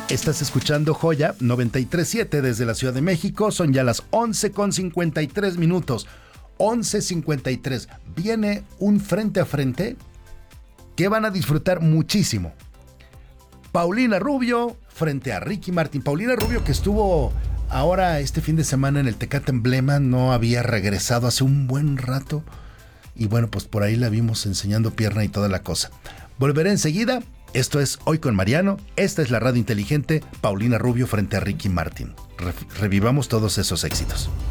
Estás escuchando Joya 93.7 desde la Ciudad de México. Son ya las 11:53. 11:53. Viene un frente a frente que van a disfrutar muchísimo. Paulina Rubio frente a Ricky Martin. Paulina Rubio, que estuvo ahora este fin de semana en el Tecate Emblema, no había regresado hace un buen rato. Y bueno, pues por ahí la vimos enseñando pierna y toda la cosa. Volveré enseguida. Esto es Hoy con Mariano. Esta es la radio inteligente. Paulina Rubio frente a Ricky Martin. Revivamos todos esos éxitos.